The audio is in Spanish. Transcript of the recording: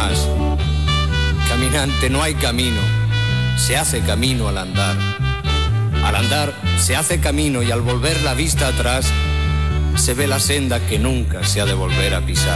más. Caminante, no hay camino, se hace camino al andar. Al andar se hace camino y al volver la vista atrás se ve la senda que nunca se ha de volver a pisar.